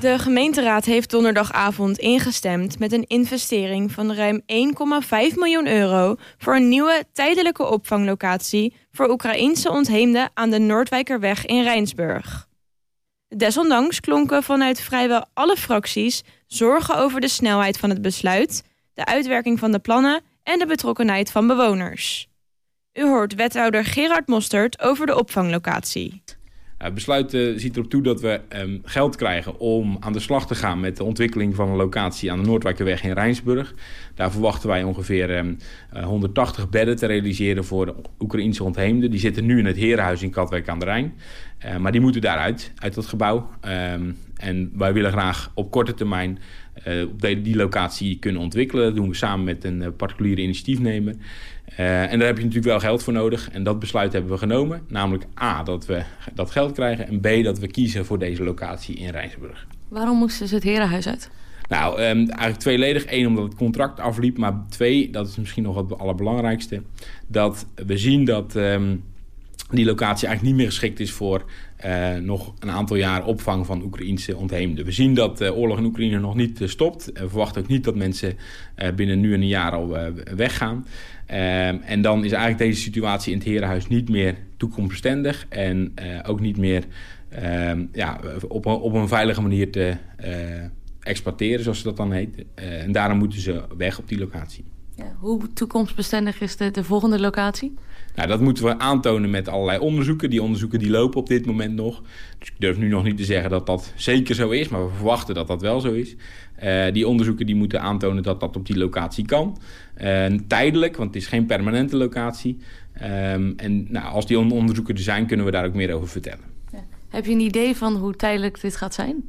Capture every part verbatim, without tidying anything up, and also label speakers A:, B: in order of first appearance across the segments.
A: De gemeenteraad heeft donderdagavond ingestemd met een investering van ruim één komma vijf miljoen euro voor een nieuwe tijdelijke opvanglocatie voor Oekraïense ontheemden aan de Noordwijkerweg in Rijnsburg. Desondanks klonken vanuit vrijwel alle fracties zorgen over de snelheid van het besluit, de uitwerking van de plannen en de betrokkenheid van bewoners. U hoort wethouder Gerard Mostert over de opvanglocatie.
B: Het besluit uh, ziet erop toe dat we um, geld krijgen om aan de slag te gaan met de ontwikkeling van een locatie aan de Noordwijkerweg in Rijnsburg. Daar verwachten wij ongeveer um, uh, honderdtachtig bedden te realiseren voor de Oekraïense ontheemden. Die zitten nu in het Herenhuis in Katwijk aan de Rijn. Uh, maar die moeten daaruit, uit dat gebouw. Um, en wij willen graag op korte termijn uh, op die, die locatie kunnen ontwikkelen. Dat doen we samen met een uh, particuliere initiatiefnemer. Uh, en daar heb je natuurlijk wel geld voor nodig. En dat besluit hebben we genomen. Namelijk A, dat we dat geld krijgen. En B, dat we kiezen voor deze locatie in Rijnsburg.
C: Waarom moesten ze het Herenhuis uit?
B: Nou, um, eigenlijk tweeledig. Eén, omdat het contract afliep. Maar twee, dat is misschien nog het allerbelangrijkste. Dat we zien dat um, die locatie eigenlijk niet meer geschikt is voor uh, nog een aantal jaar opvang van Oekraïense ontheemden. We zien dat de oorlog in Oekraïne nog niet uh, stopt. We verwachten ook niet dat mensen uh, binnen nu en een jaar al uh, weggaan. Um, en dan is eigenlijk deze situatie in het Herenhuis niet meer toekomstbestendig en uh, ook niet meer um, ja, op, op een veilige manier te uh, exploiteren, zoals dat dan heet. Uh, en daarom moeten ze weg op die locatie.
C: Ja, hoe toekomstbestendig is de, de volgende locatie?
B: Nou, dat moeten we aantonen met allerlei onderzoeken. Die onderzoeken die lopen op dit moment nog. Dus ik durf nu nog niet te zeggen dat dat zeker zo is, maar we verwachten dat dat wel zo is. Uh, die onderzoeken die moeten aantonen dat dat op die locatie kan. Uh, tijdelijk, want het is geen permanente locatie. Um, en nou, als die onderzoeken er zijn, kunnen we daar ook meer over vertellen.
C: Ja. Heb je een idee van hoe tijdelijk dit gaat zijn?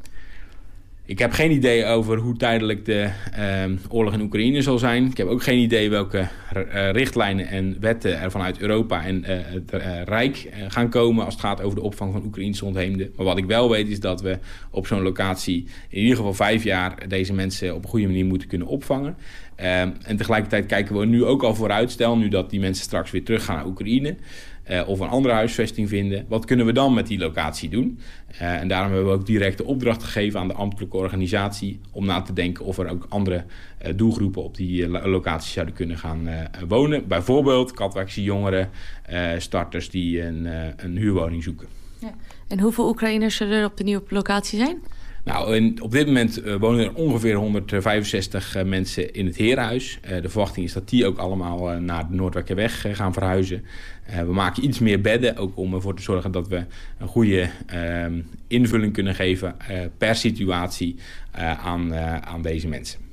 B: Ik heb geen idee over hoe tijdelijk de uh, oorlog in Oekraïne zal zijn. Ik heb ook geen idee welke uh, richtlijnen en wetten er vanuit Europa en uh, het uh, Rijk uh, gaan komen als het gaat over de opvang van Oekraïense ontheemden. Maar wat ik wel weet is dat we op zo'n locatie in ieder geval vijf jaar deze mensen op een goede manier moeten kunnen opvangen. Uh, en tegelijkertijd kijken we nu ook al vooruit. Stel nu dat die mensen straks weer terug gaan naar Oekraïne. Uh, of een andere huisvesting vinden. Wat kunnen we dan met die locatie doen? Uh, en daarom hebben we ook direct de opdracht gegeven aan de ambtelijke organisatie om na te denken of er ook andere uh, doelgroepen op die uh, locatie zouden kunnen gaan uh, wonen. Bijvoorbeeld Katwijkse jongeren, uh, starters die een, uh, een huurwoning zoeken.
C: Ja. En hoeveel Oekraïners zullen er op de nieuwe locatie zijn?
B: Nou, in, op dit moment uh, wonen er ongeveer honderdvijfenzestig uh, mensen in het Herenhuis. Uh, de verwachting is dat die ook allemaal uh, naar de Noordwijkerweg uh, gaan verhuizen. Uh, we maken iets meer bedden, ook om ervoor te zorgen dat we een goede uh, invulling kunnen geven uh, per situatie uh, aan, uh, aan deze mensen.